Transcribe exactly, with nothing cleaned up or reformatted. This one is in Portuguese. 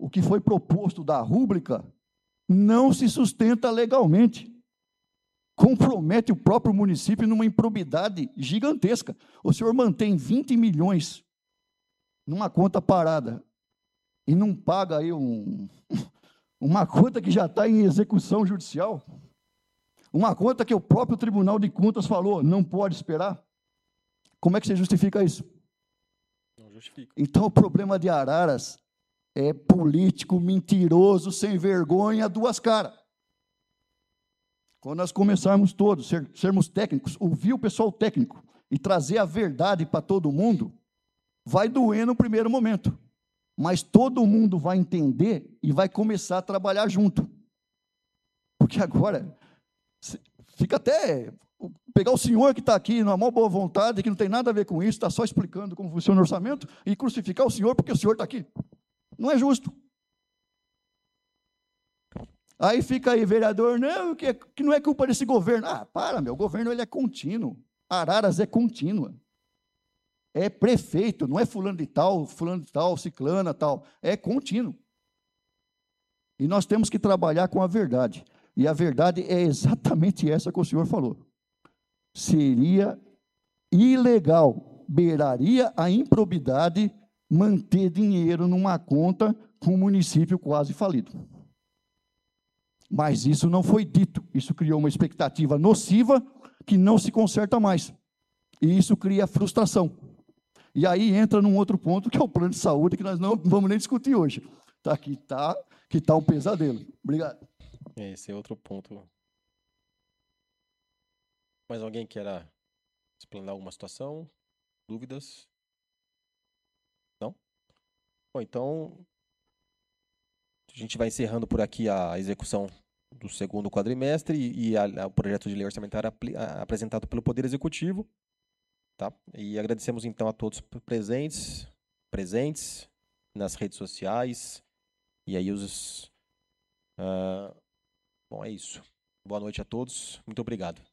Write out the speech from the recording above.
o que foi proposto da rúbrica não se sustenta legalmente. Compromete o próprio município numa improbidade gigantesca. O senhor mantém vinte milhões numa conta parada e não paga aí um, uma conta que já está em execução judicial, uma conta que o próprio Tribunal de Contas falou, não pode esperar. Como é que você justifica isso? Não justifica. Então, o problema de Araras é político, mentiroso, sem vergonha, duas caras. Quando nós começarmos todos, ser, sermos técnicos, ouvir o pessoal técnico e trazer a verdade para todo mundo, vai doer no primeiro momento. Mas todo mundo vai entender e vai começar a trabalhar junto. Porque agora, fica até... Pegar o senhor que está aqui, na maior boa vontade, que não tem nada a ver com isso, está só explicando como funciona o orçamento, e crucificar o senhor porque o senhor está aqui. Não é justo. Aí fica aí, vereador, não, que, que não é culpa desse governo. Ah, para, meu, o governo ele é contínuo. Araras é contínua. É prefeito, não é fulano de tal, fulano de tal, ciclana, tal. É contínuo. E nós temos que trabalhar com a verdade. E a verdade é exatamente essa que o senhor falou. Seria ilegal, beiraria a improbidade manter dinheiro numa conta com o município quase falido. Mas isso não foi dito. Isso criou uma expectativa nociva que não se conserta mais. E isso cria frustração. E aí entra num outro ponto, que é o plano de saúde, que nós não vamos nem discutir hoje. Tá, que está que tá um pesadelo. Obrigado. Esse é outro ponto. Mais alguém queira explanar alguma situação? Dúvidas? Não? Bom, então, a gente vai encerrando por aqui a execução do segundo quadrimestre e, e a, a, o projeto de lei orçamentária apli, a, apresentado pelo Poder Executivo. Tá? E agradecemos, então, a todos presentes, presentes nas redes sociais. E aí os... Uh, bom, é isso. Boa noite a todos. Muito obrigado.